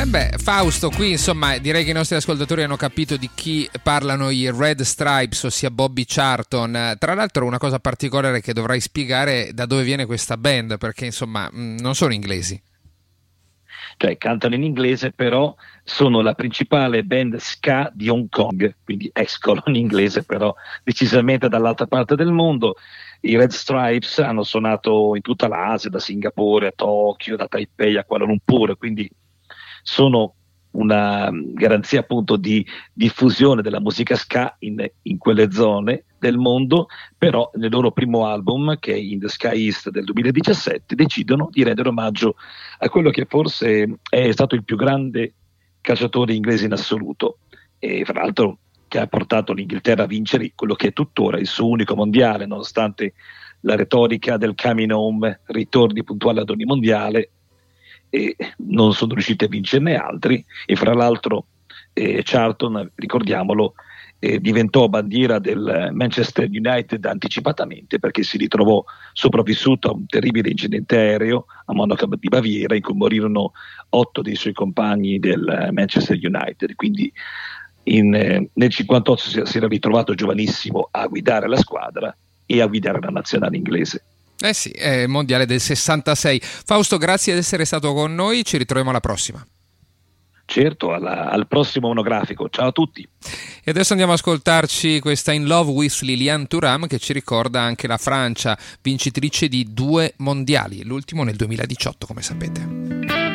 Fausto, qui insomma direi che i nostri ascoltatori hanno capito di chi parlano i Red Stripes, ossia Bobby Charlton. Tra l'altro una cosa particolare che dovrai spiegare da dove viene questa band, perché insomma non sono inglesi. Cioè cantano in inglese, però sono la principale band ska di Hong Kong, quindi escono in inglese, però decisamente dall'altra parte del mondo. I Red Stripes hanno suonato in tutta l'Asia, da Singapore a Tokyo, da Taipei a Kuala Lumpur, quindi sono una garanzia appunto di diffusione della musica ska in quelle zone del mondo, però nel loro primo album, che è In the Sky East del 2017, decidono di rendere omaggio a quello che forse è stato il più grande calciatore inglese in assoluto, e fra l'altro che ha portato l'Inghilterra a vincere quello che è tuttora il suo unico mondiale, nonostante la retorica del coming home, ritorni puntuali ad ogni mondiale, e non sono riusciti a vincerne altri. E fra l'altro Charlton, ricordiamolo, diventò bandiera del Manchester United anticipatamente, perché si ritrovò sopravvissuto a un terribile incidente aereo a Monaco di Baviera, in cui morirono 8 dei suoi compagni del Manchester United. Quindi nel 1958 si era ritrovato giovanissimo a guidare la squadra e a guidare la nazionale inglese. Eh sì, è il mondiale del 66. Fausto, grazie di essere stato con noi, ci ritroviamo alla prossima. Certo, al prossimo monografico. Ciao a tutti. E adesso andiamo ad ascoltarci questa In Love with Liliane Thuram, che ci ricorda anche la Francia, vincitrice di 2 mondiali, l'ultimo nel 2018, come sapete.